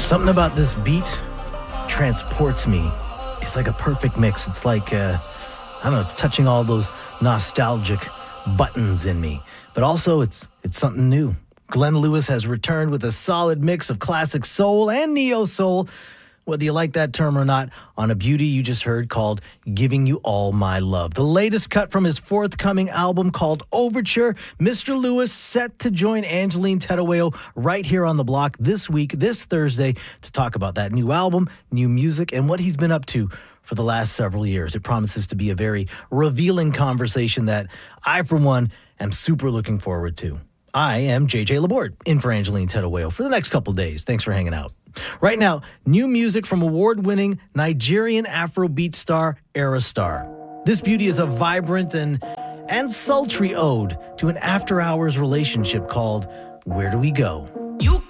Something about this beat transports me. It's like a perfect mix. It's like, I don't know, it's touching all those nostalgic buttons in me. But also, it's something new. Glenn Lewis has returned with a solid mix of classic soul and neo-soul, whether you like that term or not, on a beauty you just heard called Giving You All My Love. The latest cut from his forthcoming album called Overture. Mr. Lewis set to join Angeline Tettaweo right here on the block this week, this Thursday, to talk about that new album, new music, and what he's been up to for the last several years. It promises to be a very revealing conversation that I, for one, am super looking forward to. I am JJ Laborde, in for Angeline Tettaweo for the next couple days. Thanks for hanging out. Right now, new music from award-winning Nigerian Afrobeat star Aerostar. This beauty is a vibrant and sultry ode to an after-hours relationship called Where Do We Go? You